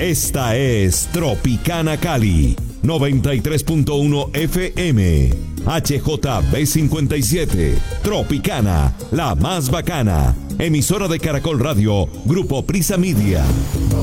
Esta es Tropicana Cali, 93.1 FM. HJB57, Tropicana, la más bacana. Emisora de Caracol Radio, Grupo Prisa Media.